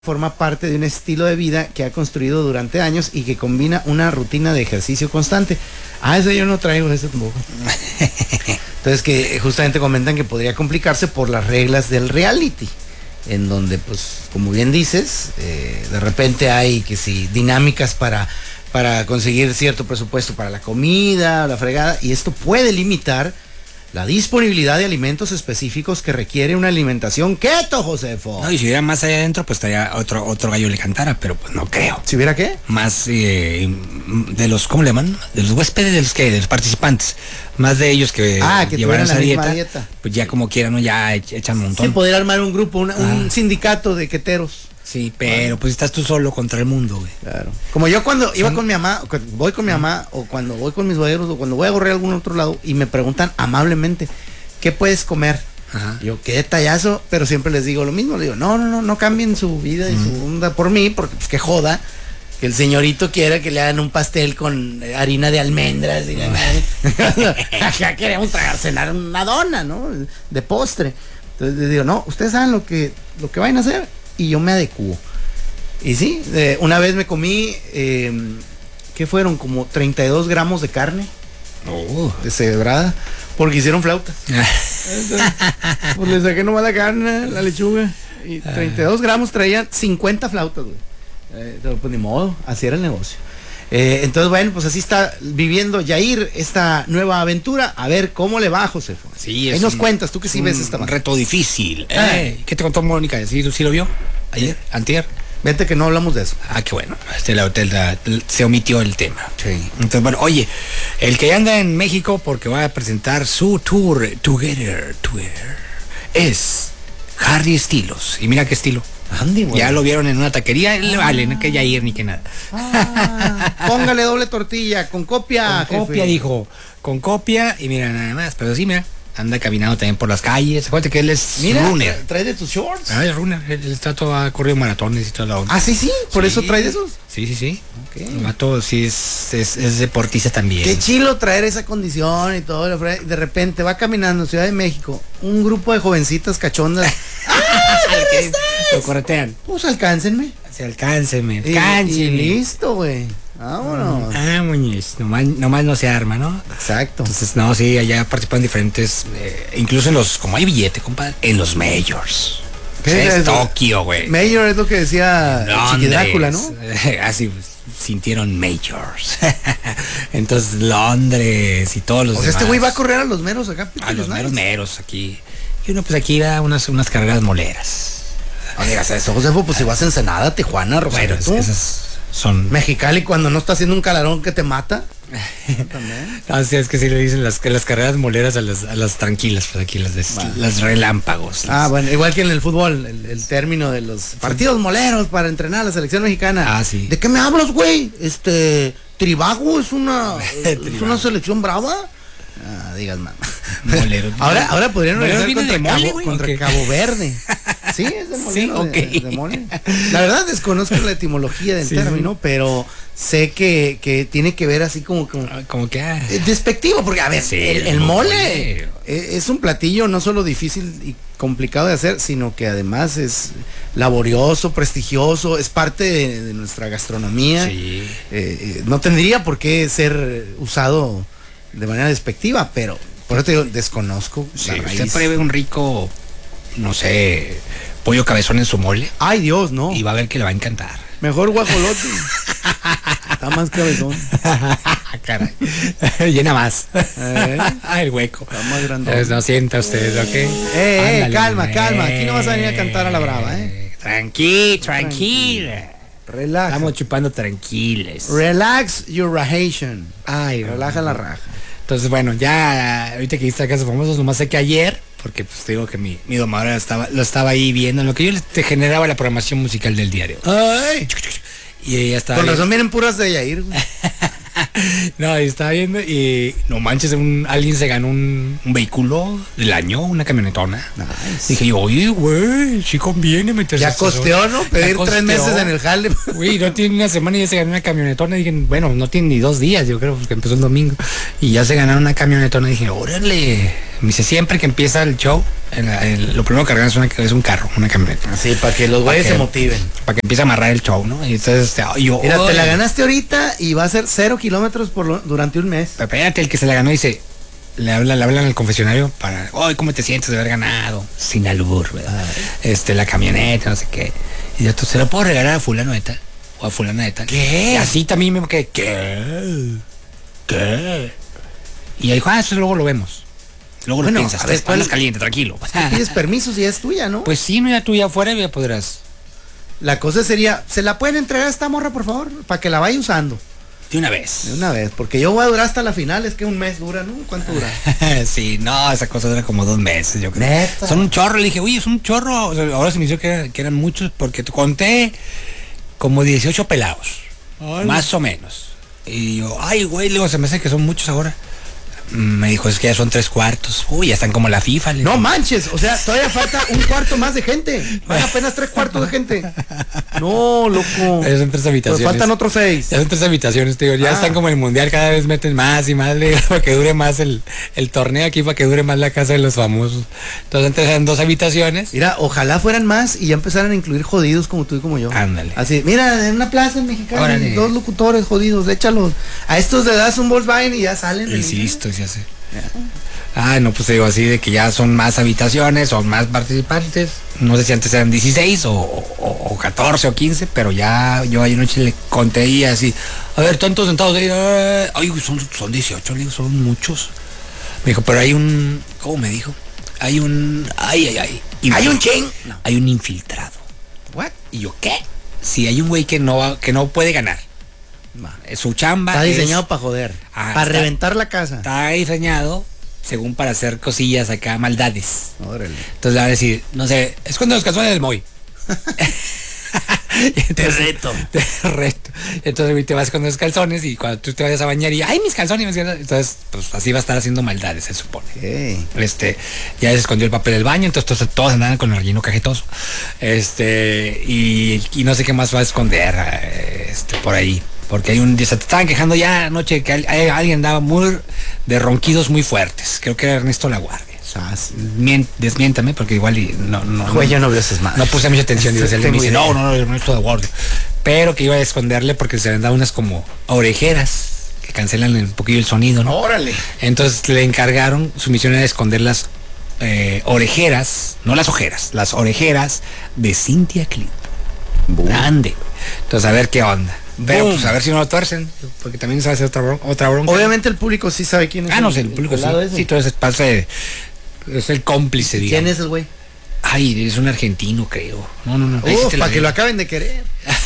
forma parte de un estilo de vida que ha construido durante años y que combina una rutina de ejercicio constante. Ese yo no traigo, ese tampoco. Entonces que justamente comentan que podría complicarse por las reglas del reality, en donde, pues, como bien dices, de repente hay que si dinámicas para conseguir cierto presupuesto para la comida, la fregada, y esto puede limitar la disponibilidad de alimentos específicos que requiere una alimentación keto, Josefo. No, y si hubiera más allá adentro, pues estaría otro gallo le cantara, pero pues no creo. ¿Si hubiera qué? Más de los, ¿cómo le llaman? De los huéspedes, de los participantes. Más de ellos que llevaran esa dieta. Pues ya como quieran, ¿no? Ya echan un montón. Sí, poder armar un grupo, un sindicato de queteros. Sí, pero pues estás tú solo contra el mundo, güey. Claro. Como yo cuando iba con mi mamá, voy con mi mamá, o cuando voy con mis suegros, o cuando voy a correr a algún otro lado, y me preguntan amablemente, ¿qué puedes comer? Ajá. Yo, qué detallazo, pero siempre les digo lo mismo, les digo, no cambien su vida y su onda por mí, porque pues que joda, que el señorito quiera que le hagan un pastel con harina de almendras, y acá queremos cenar una dona, ¿no? De postre. Entonces les digo, no, ustedes saben lo que vayan a hacer, y yo me adecuo. Y sí, una vez me comí, ¿qué fueron? Como 32 gramos de carne deshebrada, porque hicieron flautas. Entonces, pues le saqué nomás la carne, la lechuga, y 32 gramos traían 50 flautas, güey. Pues ni modo, así era el negocio. Entonces, bueno, pues así está viviendo Yair esta nueva aventura. A ver cómo le va, José. Sí, ahí nos cuentas, tú que sí ves esta un reto difícil. ¿Qué te contó Mónica? ¿Sí lo vio? ¿Ayer? ¿Antier? Vente que no hablamos de eso. Qué bueno. Se omitió el tema. Sí. Entonces, bueno, oye, el que anda en México porque va a presentar su tour Together es Harry Styles. Y mira qué estilo. Andy, bueno. Ya lo vieron en una taquería, le vale, no que ya ir ni que nada. Póngale doble tortilla, con copia. Con copia, dijo. Con copia, y mira, nada más. Pero sí, mira, anda caminando también por las calles. Acuérdate que él es runner. ¿Trae de tus shorts? Es runner. Él está todo, ha corrido maratones y toda la onda. Sí, por eso trae de esos. Sí. Okay. El vato sí es deportista también. Qué chilo traer esa condición y todo. De repente va caminando en Ciudad de México un grupo de jovencitas cachondas. Lo corretean. Pues alcáncenme. Y listo, güey. Vámonos. Muñiz. Nomás no se arma, ¿no? Exacto. Entonces, no, sí, allá participan en diferentes, incluso en los, como hay billete, compadre, en los majors. Es Tokio, güey. Mayor es lo que decía Chiqui Drácula, ¿no? Así sintieron majors. Entonces, Londres y todos los demás. Este güey va a correr a los meros acá. A los meros aquí. Y uno, pues aquí da unas cargadas moleras. No digas eso, Josefo, pues si vas a Ensenada, Tijuana, Rosario. Bueno, esas son... Mexicali cuando no está haciendo un calarón que te mata. También. Así es que sí le dicen las carreras moleras a las tranquilas, pues aquí las relámpagos. Bueno, igual que en el fútbol, el término de los partidos moleros para entrenar a la selección mexicana. Sí. ¿De qué me hablas, güey? Tribago es una selección brava. Digas, mamá. Molero. Ahora podrían regresar contra contra Cabo Verde. Sí, es de molero. Sí, de mole. La verdad desconozco la etimología del término, pero sé que tiene que ver así como que despectivo, porque a ver, el mole es un platillo no solo difícil y complicado de hacer, sino que además es laborioso, prestigioso, es parte de nuestra gastronomía. Sí. No tendría por qué ser usado de manera despectiva, pero por eso te digo, desconozco la raíz. Usted pruebe un rico, no sé, pollo cabezón en su mole. Ay, Dios, no. Y va a ver que le va a encantar. Mejor guajolote. Está más cabezón. Caray. Llena más. El hueco. Está más grande. No sienta usted, ¿ok? Calma. Aquí no vas a venir a cantar a la brava, Tranquila. Relaja. Estamos chupando tranquiles. Relax your rajation. Relaja la raja. Entonces, bueno, ya ahorita que viste Casos Famosos, nomás sé que ayer, porque pues te digo que mi domadora lo estaba ahí viendo, en lo que yo te generaba la programación musical del diario. Ay. Y ella estaba con razón vienen puras de Yair. No, y estaba viendo y no manches, alguien se ganó un vehículo del año, una camionetona. Nice. Dije yo, oye, güey, sí conviene meterse. Ya costeó, ¿no? Pedir 3 meses en el jale. Güey, no tiene una semana y ya se ganó una camionetona. Dije, bueno, no tiene ni 2 días, yo creo, porque empezó el domingo. Y ya se ganaron una camionetona. Dije, órale, Me dice, siempre que empieza el show, lo primero que cargan es un carro, una camioneta. Así, para que los güeyes se motiven. Para que empiece a amarrar el show, ¿no? Y entonces, mira, te la ganaste ahorita y va a ser 0 kilómetros durante un mes. Pero espérate, el que se la ganó dice, le hablan al confesionario para, ¿cómo te sientes de haber ganado? Sin albur, ¿verdad? La camioneta, no sé qué. Y yo, ¿se lo puedo regalar a fulano de tal? O a fulana de tal. ¿Qué? Y así también me quedé, ¿qué? Y ahí dijo, eso luego lo vemos. Luego lo piensas, estás más caliente, tranquilo. Pides permiso si es tuya, ¿no? Pues sí, no, ya tuya afuera ya podrás. La cosa sería, ¿se la pueden entregar a esta morra, por favor? Para que la vaya usando. De una vez. De una vez, porque yo voy a durar hasta la final, es que un mes dura, ¿no? ¿Cuánto dura? Sí, no, esa cosa dura como 2 meses, yo creo. ¿Neta? Son un chorro, le dije, oye, es un chorro. O sea, ahora se me hizo que eran muchos, porque te conté como 18 pelados. Ay, más o menos. Y yo, ay, güey, luego se me hace que son muchos ahora. Me dijo, es que ya son 3/4. Uy, ya están como la FIFA. No manches, o sea, todavía falta 1/4 más de gente. Van apenas 3/4 de gente. No, loco. Ya son 3 habitaciones. Pues faltan otros 6. Ya son 3 habitaciones, te digo. Ya están como en el mundial, cada vez meten más y más, para que dure más el torneo aquí, para que dure más la casa de los famosos. Entonces antes eran 2 habitaciones. Mira, ojalá fueran más y ya empezaran a incluir jodidos como tú y como yo. Ándale. Así, mira, en una plaza en Mexicali, Órale. 2 locutores jodidos, échalos. A estos le das un Volkswagen y ya salen. Y sí, listo, ya sé. No, pues te digo así de que ya son más habitaciones, son más participantes. No sé si antes eran 16 o 14 o 15, pero ya yo ayer noche le conté y así, a ver, tantos sentados ahí, ay, son 18, le digo, son muchos. Me dijo, pero hay un, ¿cómo me dijo? Hay un, hay un ching. No. Hay un infiltrado. ¿What? Y yo, ¿qué? Si hay un güey que no puede ganar. Su chamba está diseñado para joder, para reventar la casa. Está diseñado según para hacer cosillas acá, maldades. Órale. Entonces le van a decir, no sé, esconde los calzones del Moy. Te reto. Entonces te vas con los calzones y cuando tú te vayas a bañar y ¡ay, mis calzones! Entonces, pues así va a estar haciendo maldades, se supone. Okay. Ya se escondió el papel del baño, entonces todos andaban con el relleno cajetoso. Y no sé qué más va a esconder por ahí. Porque se te estaban quejando ya anoche que alguien andaba muy de ronquidos muy fuertes. Creo que era Ernesto Laguardia. Desmiéntame porque igual Güey, yo no veo esas madres. No puse mucha atención. Y él me dice, no, Ernesto Laguardia. Pero que iba a esconderle porque se le han dado unas como orejeras que cancelan un poquillo el sonido, ¿no? Órale. Entonces le encargaron, su misión era esconder las orejeras, no las ojeras, las orejeras de Cintia Clip. Grande. Entonces a ver qué onda. Pero pues a ver si no lo tuercen, porque también se va a hacer otra bronca. Obviamente el público sí sabe quién es. No sé, el público sí. Sí, todo ese pase es el cómplice, digamos. ¿Quién es el güey? Ay, es un argentino, creo. No. Para que lo acaben de querer.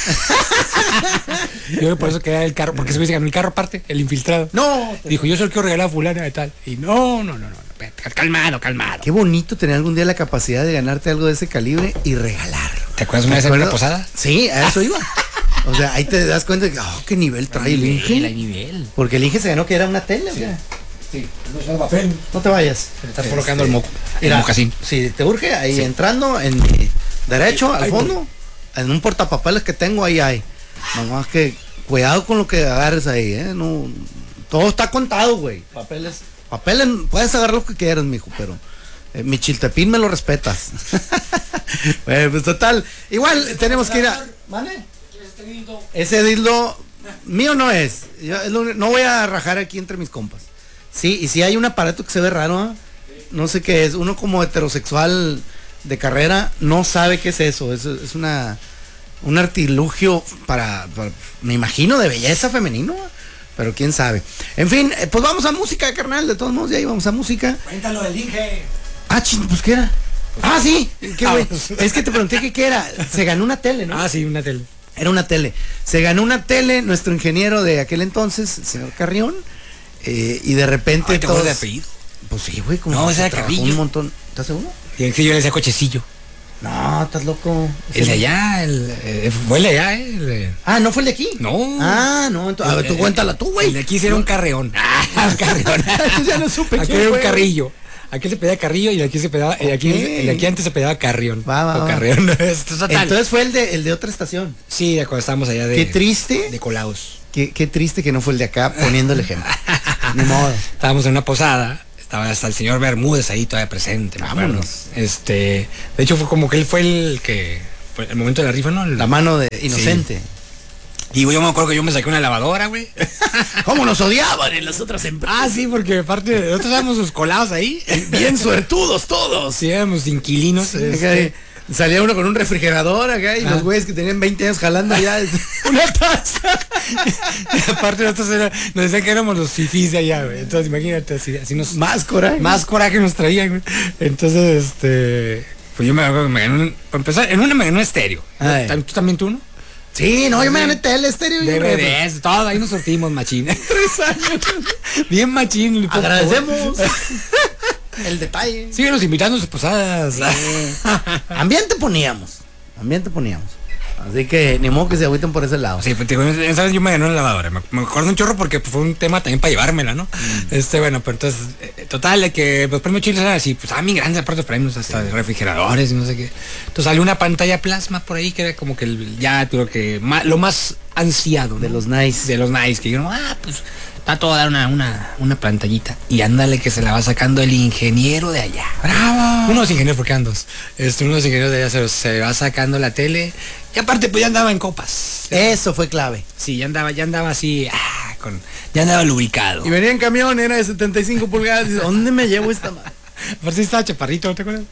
Yo por eso quería el carro, porque se me dice que el carro aparte, el infiltrado. No. Dijo, yo solo quiero regalar a fulana de tal. Y no. Calmado. Qué bonito tener algún día la capacidad de ganarte algo de ese calibre y regalarlo. ¿Te acuerdas una vez en una posada? Sí, a eso iba. O sea, ahí te das cuenta de que, qué nivel trae el Inge. Hay nivel. Porque el Inge se ganó que era una tele, sí. Sí, no te vayas. Te estás colocando el mocasín. Si te urge, ahí entrando en mi derecho, al fondo, en un portapapeles que tengo, ahí hay. Nomás que cuidado con lo que agarres ahí, no, todo está contado, güey. Papeles, puedes agarrar lo que quieras, mijo, pero mi chiltepín me lo respetas. Bueno, pues total, igual tenemos que ir a... ¿Vale? Ese dildo mío no es. No voy a rajar aquí entre mis compas. Sí, y si hay un aparato que se ve raro, no sé qué es. Uno como heterosexual de carrera no sabe qué es eso. Es un artilugio para, me imagino, de belleza femenino. Pero quién sabe. En fin, pues vamos a música, carnal. De todos modos, ya íbamos a música. Cuéntalo del Inge. Pues ¿qué era? Sí. ¿Qué, güey? Es que te pregunté qué era. Se ganó una tele, ¿no? Sí, una tele. Era una tele. Se ganó una tele nuestro ingeniero de aquel entonces, el señor Carrión, y de repente ¿te acuerdas de apellido? Pues sí, güey, como no, ese Carrillo. Un montón. ¿Estás seguro? Y es que yo le decía cochecillo. No, estás loco. El de allá, fue el de allá, ¿no fue el de aquí? No. No, entonces, a ver, tú cuéntala tú, güey. El de aquí era un carreón. Un carreón. Ya no supe. Aquí era un carrillo. Aquí se pedía Carrillo y aquí se pedaba, el de aquí antes se pedaba Carrión. Va. Carrión. Entonces fue el de otra estación. Sí, de cuando estábamos allá de... Qué triste. De Colaos. Qué triste que no fue el de acá poniendo el ejemplo. Ni modo. Estábamos en una posada, Estaba hasta el señor Bermúdez ahí todavía presente. Vámonos. De hecho fue como que él fue el que fue el momento de la rifa, ¿no? La mano de Inocente. Sí. Y yo me acuerdo que yo me saqué una lavadora, güey. ¿Cómo nos odiaban en las otras empresas? Ah, sí, porque aparte nosotros éramos sus colados ahí. Bien suertudos todos. Sí, éramos inquilinos. Sí, salía uno con un refrigerador acá y los güeyes que tenían 20 años jalando allá una taza. Y aparte nosotros nos decían que éramos los fifís de allá, güey. Entonces imagínate, así nos... Más coraje nos traían, güey. Entonces, pues yo me acuerdo que me gané para empezar, en una me gané un estéreo. ¿Tú también tú, no? Sí, no, yo me gané tele, estéreo y DVDs, todo, ahí nos sortimos, machín. 3 años. Bien machín. Agradecemos el detalle. Síguenos invitando a sus posadas. Sí. Ambiente poníamos. Así que ni modo que se agüiten por ese lado. Sí, pues esa vez yo me gané una lavadora. Me acuerdo un chorro porque fue un tema también para llevármela, ¿no? Bueno, pues entonces, total, de que los premios chiles eran así, pues bien grandes aparte los premios, hasta de refrigeradores y no sé qué. Entonces salió una pantalla plasma por ahí que era como que creo que lo más ansiado, ¿no? De los nice. De los nice, que yo, pues está todo a dar una pantallita. Y ándale que se la va sacando el ingeniero de allá. ¡Bravo! Unos ingenieros, porque andos. Unos ingenieros de allá se va sacando la tele. Y aparte, pues ya andaba en copas. Eso fue clave. Sí, ya andaba así, ya andaba lubricado. Y venía en camión, era de 75 pulgadas. Dice, ¿dónde me llevo esta madre? Aparte estaba chaparrito, ¿te acuerdas?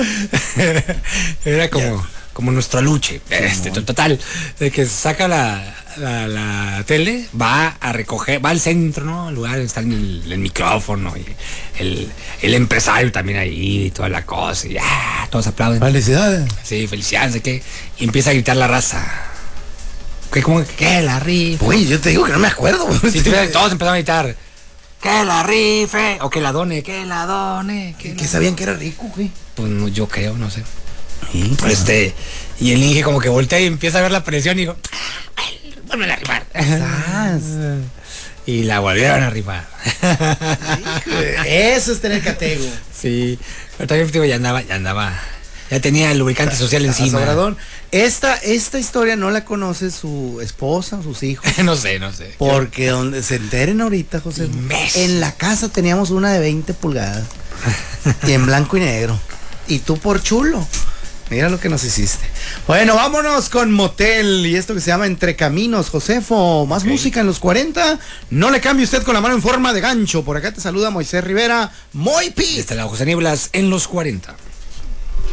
Era como nuestro Luche. Total, de que saca la tele, va a recoger, va al centro, ¿no? Al lugar donde está el micrófono y el empresario también ahí y toda la cosa. Y todos aplauden. Felicidades. Sí, felicidades, y empieza a gritar la raza. ¿Qué la rifa? Uy, yo te digo que no me acuerdo. Sí, todos empezaron a gritar. Que la rife, o que la done. Que sabían que era rico, güey. Pues no, yo creo, no sé. Sí, y el Inge como que voltea y empieza a ver la presión y digo, vuelven a rifar. Y la volvieron a rifar. Eso es tener catego. Sí, pero también digo, ya andaba. Ya tenía el lubricante social encima. Esta historia no la conoce su esposa, sus hijos. No sé. Porque donde se enteren ahorita, José, en la casa teníamos una de 20 pulgadas. Y en blanco y negro. Y tú por chulo. Mira lo que nos hiciste. Bueno, vámonos con Motel y esto que se llama Entre Caminos. Josefo, más música en los 40. No le cambie usted con la mano en forma de gancho. Por acá te saluda Moisés Rivera. Moy Pi. Desde la José Nieblas en los 40.